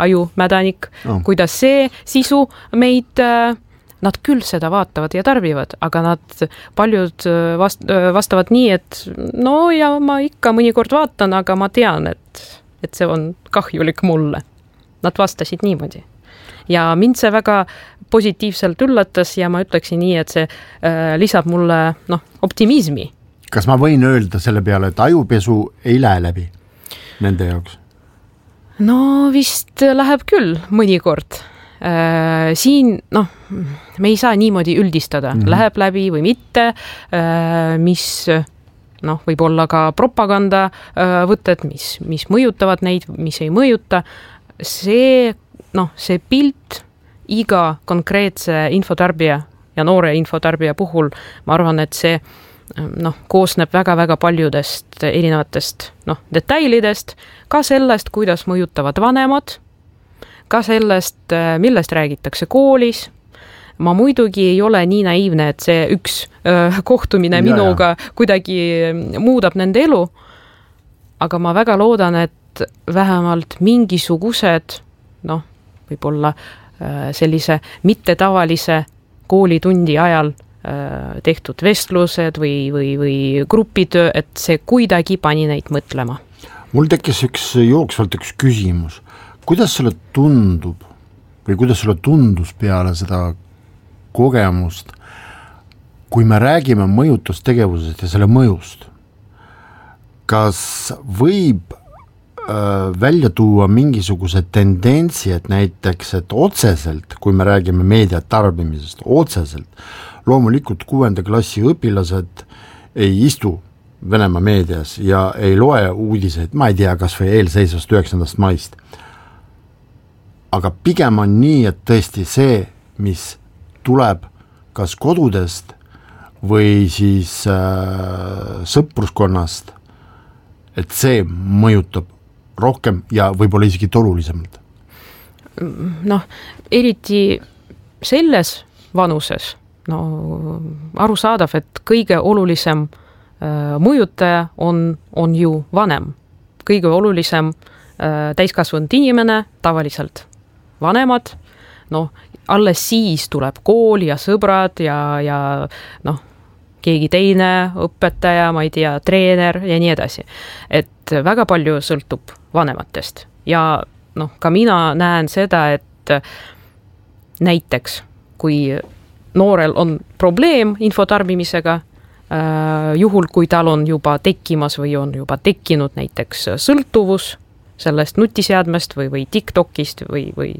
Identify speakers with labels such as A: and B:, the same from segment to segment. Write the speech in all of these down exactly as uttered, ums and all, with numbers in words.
A: ajumädanik, oh. kuidas see sisu meid, nad küll seda vaatavad ja tarbivad, aga nad paljud vast, vastavad nii, et no ja ma ikka mõnikord vaatan, aga ma tean, et, et see on kahjulik mulle. Nad vastasid niimoodi. Ja mind see väga positiivselt üllatas ja ma ütleksin nii, et see äh, lisab mulle noh, optimismi.
B: Kas ma võin öelda selle peale, et ajupesu ei lähe läbi nende jaoks?
A: No vist läheb küll mõnikord. Äh, siin, noh, me ei saa niimoodi üldistada. Mm-hmm. Läheb läbi või mitte, äh, mis noh, võib olla ka propaganda äh, võtted, mis, mis mõjutavad neid, mis ei mõjuta. See, noh, see pilt iga konkreetse infotarbija ja noore infotarbija puhul, ma arvan, et see noh, koosneb väga-väga paljudest erinevatest noh, detailidest, ka sellest, kuidas mõjutavad vanemad, ka sellest, millest räägitakse koolis. Ma muidugi ei ole nii naiivne, et see üks öö, kohtumine ja, minuga ja. kuidagi muudab nende elu, aga ma väga loodan, et vähemalt mingisugused, noh, võib-olla öö, sellise mittetavalise koolitundi ajal tehtud vestlused või, või, või grupitöö, et see kuidagi pani neid mõtlema.
B: Mul tekkis üks jooksvalt üks küsimus. Kuidas sulle tundub või kuidas sulle tundus peale seda kogemust, kui me räägime mõjutustegevusest ja selle mõjust? Kas võib äh, välja tuua mingisuguse tendentsi, et näiteks, et otseselt, kui me räägime meediat tarbimisest, otseselt, loomulikult kuuenda klassi õpilased ei istu Venemaa meedias ja ei loe uudiseid, ma ei tea, kas või eelseisvast üheksandast maist. Aga pigem on nii, et tõesti see, mis tuleb kas kodudest või siis äh, sõpruskonnast, et see mõjutab rohkem ja võib-olla isegi olulisemalt.
A: Noh, eriti selles vanuses, no aru saadav, et kõige olulisem äh, mõjutaja on, on ju vanem. Kõige olulisem äh, täiskasvanud inimene, tavaliselt vanemad, noh, alles siis tuleb kool ja sõbrad ja, ja noh, keegi teine, õpetaja, ma ei tea, treener ja nii edasi. Et väga palju sõltub vanematest. Ja noh, ka mina näen seda, et näiteks, kui noorel on probleem infotarbimisega, äh, juhul kui tal on juba tekkimas või on juba tekkinud näiteks sõltuvus sellest nutiseadmest või, või TikTokist või, või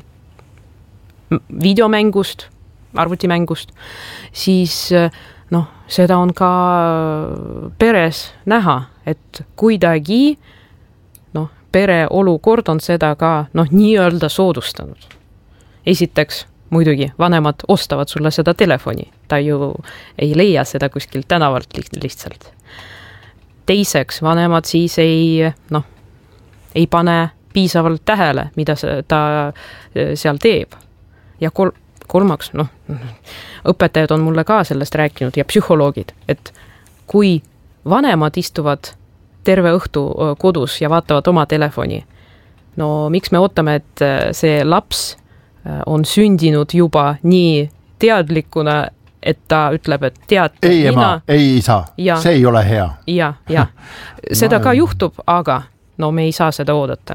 A: videomängust, arvutimängust, siis noh, seda on ka peres näha, et kuidagi noh, pere olukord on seda ka noh, nii-öelda soodustanud. Esiteks, muidugi, vanemad ostavad sulle seda telefoni. Ta ju ei leia seda kuskilt tänavalt lihtsalt. Teiseks, vanemad siis ei, noh, ei pane piisavalt tähele, mida ta seal teeb. Ja kol- kolmaks, noh, õpetajad on mulle ka sellest rääkinud ja psühholoogid, et kui vanemad istuvad terve õhtu kodus ja vaatavad oma telefoni, no miks me ootame, et see laps on sündinud juba nii teadlikuna, et ta ütleb, et tead,
B: ei mina... ema, ei isa, see ei ole hea.
A: Ja, ja. Seda ka juhtub, aga no me ei saa seda oodata.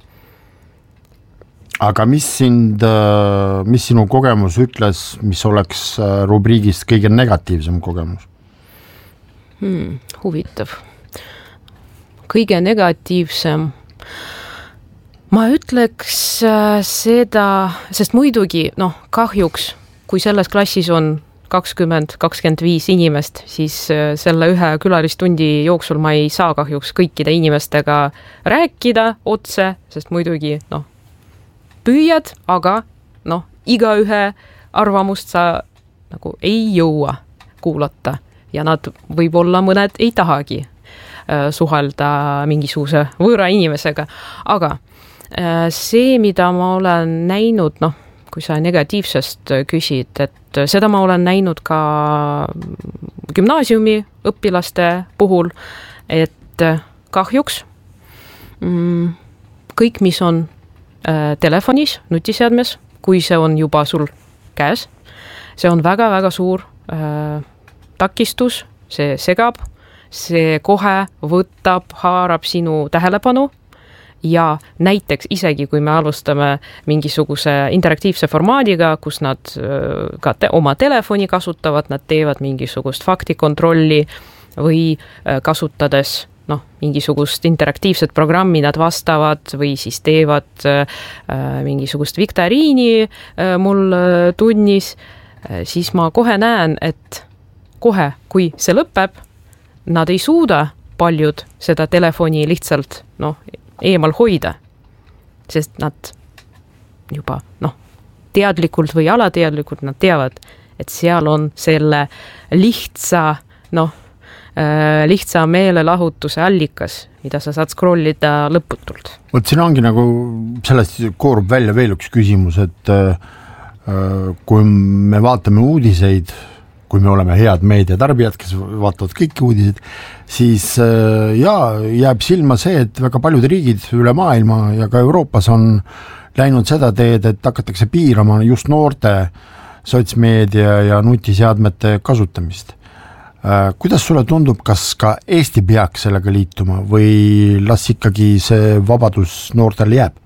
B: Aga mis sind, mis sinu kogemus ütles, mis oleks rubriigist kõige negatiivsem kogemus?
A: Hmm, huvitav. Kõige negatiivsem... Ma ütleks seda, sest muidugi, noh, kahjuks, kui selles klassis on kakskümmend kakskümmend viis inimest, siis selle ühe külalistundi jooksul ma ei saa kahjuks kõikide inimestega rääkida otse, sest muidugi, noh, püüad, aga, noh, iga ühe arvamust sa nagu ei jõua kuulata ja nad võib-olla mõned ei tahagi äh, suhelda mingisuguse võõra inimesega, aga see, mida ma olen näinud, noh, kui sa negatiivsest küsid, et seda ma olen näinud ka gümnaasiumi õpilaste puhul, et kahjuks kõik, mis on äh, telefonis, nutiseadmes, kui see on juba sul käes. See on väga-väga suur äh, takistus, see segab, see kohe võtab, haarab sinu tähelepanu ja näiteks isegi, kui me alustame mingisuguse interaktiivse formaadiga, kus nad äh, ka te, oma telefoni kasutavad, nad teevad mingisugust faktikontrolli või äh, kasutades noh, mingisugust interaktiivset programmi nad vastavad või siis teevad äh, mingisugust viktoriini äh, mul äh, tunnis, äh, siis ma kohe näen, et kohe, kui see lõpeb, nad ei suuda paljud seda telefoni lihtsalt noh, eemal hoida, sest nad juba noh, teadlikult või alateadlikult nad teavad, et seal on selle lihtsa noh, lihtsa meelelahutuse allikas, mida sa saad scrollida lõputult.
B: Vot siin ongi nagu sellest koorub välja veel üks küsimus, et kui me vaatame uudiseid, kui me oleme head meediatarbijad, kes vaatavad kõiki uudiseid, siis jaa, jääb silma see, et väga paljud riigid üle maailma ja ka Euroopas on läinud seda teed, et hakatakse piirama just noorte sotsmeedia ja nutiseadmete kasutamist. Kuidas sulle tundub, kas ka Eesti peaks sellega liituma või las ikkagi see vabadus noortel jääb?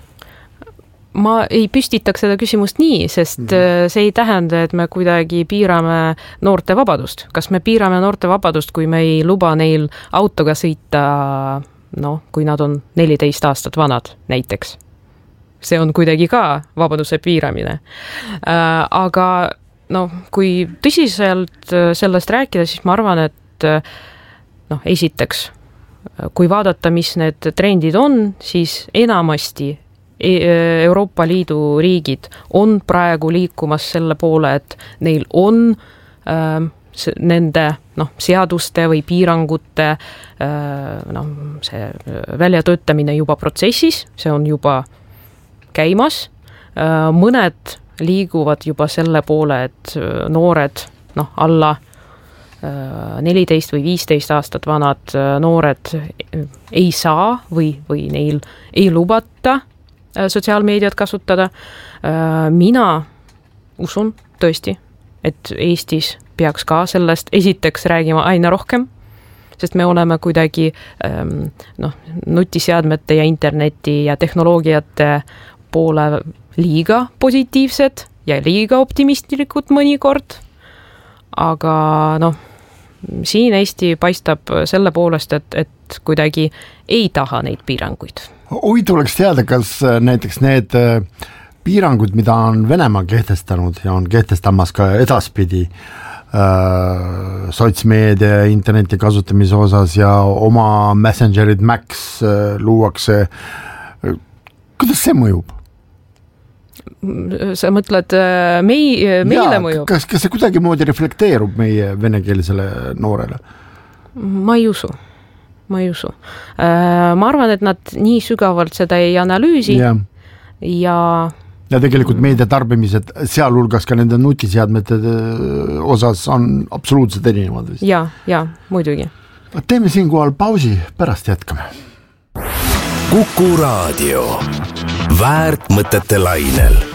A: Ma ei püstitaks seda küsimust nii, sest mm-hmm. see ei tähenda, et me kuidagi piirame noorte vabadust. Kas me piirame noorte vabadust, kui me ei luba neil autoga sõita, noh, kui nad on neliteist aastat vanad näiteks? See on kuidagi ka vabaduse piiramine. Äh, aga no, kui tõsiselt sellest rääkida, siis ma arvan, et noh, esiteks, kui vaadata, mis need trendid on, siis enamasti Euroopa Liidu riigid on praegu liikumas selle poole, et neil on äh, nende noh, seaduste või piirangute äh, noh, see väljatöötamine juba protsessis, see on juba käimas. Äh, mõned liiguvad juba selle poole, et noored, noh, alla neliteist või viisteist aastat vanad noored ei saa või, või neil ei lubata sotsiaalmeediat kasutada. Mina usun tõesti, et Eestis peaks ka sellest esiteks räägima aina rohkem, sest me oleme kuidagi noh, nutiseadmete ja interneti ja tehnoloogiate poole liiga positiivsed ja liiga optimistlikud mõnikord, aga noh, siin Eesti paistab selle poolest, et, et kuidagi ei taha neid piiranguid.
B: Huvitav oleks teada, kas näiteks need piirangud, mida on Venemaa kehtestanud ja on kehtestamas ka edaspidi äh, sotsmeedia ja interneti kasutamise osas ja oma Messengerid Max äh, luuakse, kuidas see mõjub?
A: Sa mõtled mei, meile ja, mõjub?
B: Kas, kas see kuidagi moodi reflekteerub meie venekeelsele noorele?
A: Ma ei usu. Ma ei usu. Ma arvan, et nad nii sügavalt seda ei analüüsi ja, ja...
B: ja tegelikult meedia tarbimised, sealhulgas ka nende nutiseadmete osas on absoluutselt erinevad.
A: Ja, ja, muidugi.
B: Teeme siinkohal pausi, pärast jätkame.
C: Kuku Raadio. Väärt mõtete lainel.